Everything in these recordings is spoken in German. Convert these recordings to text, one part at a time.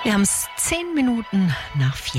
Wir haben es 10 Minuten nach 4.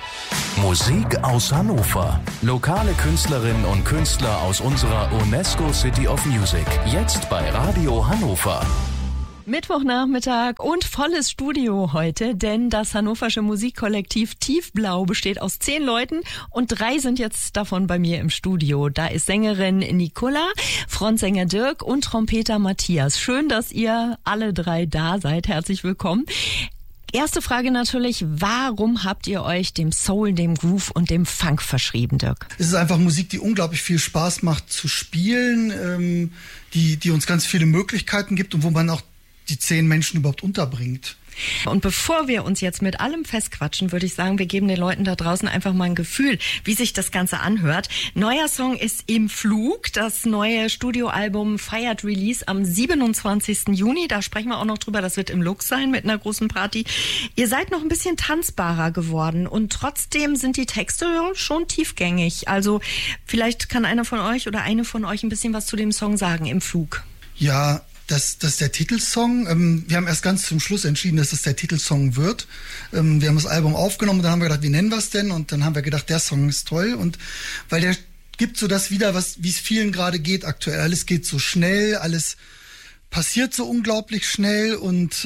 Musik aus Hannover. Lokale Künstlerinnen und Künstler aus unserer UNESCO City of Music. Jetzt bei Radio Hannover. Mittwochnachmittag und volles Studio heute, denn das hannoversche Musikkollektiv Tiefblau besteht aus 10 Leuten und 3 sind jetzt davon bei mir im Studio. Da ist Sängerin Nicola, Frontsänger Dirk und Trompeter Matthias. Schön, dass ihr alle 3 da seid. Herzlich willkommen. Erste Frage natürlich, warum habt ihr euch dem Soul, dem Groove und dem Funk verschrieben, Dirk? Es ist einfach Musik, die unglaublich viel Spaß macht zu spielen, die uns ganz viele Möglichkeiten gibt und wo man auch die 10 Menschen überhaupt unterbringt. Und bevor wir uns jetzt mit allem festquatschen, würde ich sagen, wir geben den Leuten da draußen einfach mal ein Gefühl, wie sich das Ganze anhört. Neuer Song ist Im Flug. Das neue Studioalbum feiert Release am 27. Juni. Da sprechen wir auch noch drüber. Das wird im Lux sein mit einer großen Party. Ihr seid noch ein bisschen tanzbarer geworden und trotzdem sind die Texte schon tiefgängig. Also vielleicht kann einer von euch oder eine von euch ein bisschen was zu dem Song sagen, Im Flug. Ja, das ist der Titelsong. Wir haben erst ganz zum Schluss entschieden, dass es der Titelsong wird. Wir haben das Album aufgenommen und dann haben wir gedacht, wie nennen wir es denn? Und dann haben wir gedacht, der Song ist toll. Und weil der gibt so das wieder, wie es vielen gerade geht aktuell. Alles geht so schnell, alles passiert so unglaublich schnell und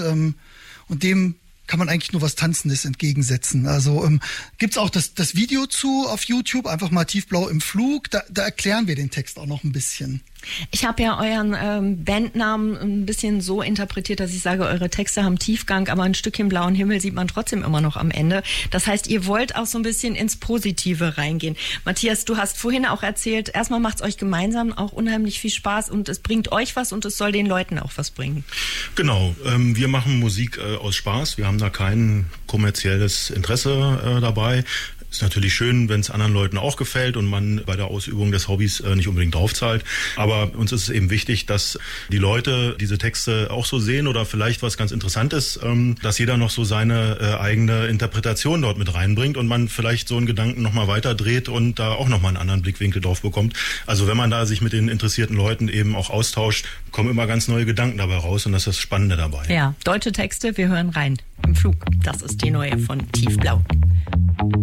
dem kann man eigentlich nur was Tanzendes entgegensetzen. Also gibt's auch das Video zu auf YouTube, einfach mal Tiefblau im Flug. Da erklären wir den Text auch noch ein bisschen. Ich habe ja euren Bandnamen ein bisschen so interpretiert, dass ich sage, eure Texte haben Tiefgang, aber ein Stückchen blauen Himmel sieht man trotzdem immer noch am Ende. Das heißt, ihr wollt auch so ein bisschen ins Positive reingehen. Matthias, du hast vorhin auch erzählt, erstmal macht es euch gemeinsam auch unheimlich viel Spaß und es bringt euch was und es soll den Leuten auch was bringen. Genau, wir machen Musik aus Spaß. Wir haben da kein kommerzielles Interesse dabei. Ist natürlich schön, wenn es anderen Leuten auch gefällt und man bei der Ausübung des Hobbys nicht unbedingt draufzahlt. Aber uns ist es eben wichtig, dass die Leute diese Texte auch so sehen oder vielleicht was ganz Interessantes, dass jeder noch so seine eigene Interpretation dort mit reinbringt und man vielleicht so einen Gedanken nochmal weiterdreht und da auch nochmal einen anderen Blickwinkel drauf bekommt. Also wenn man da sich mit den interessierten Leuten eben auch austauscht, kommen immer ganz neue Gedanken dabei raus und das ist das Spannende dabei. Ja, deutsche Texte, wir hören rein. Im Flug, das ist die neue von Tiefblau.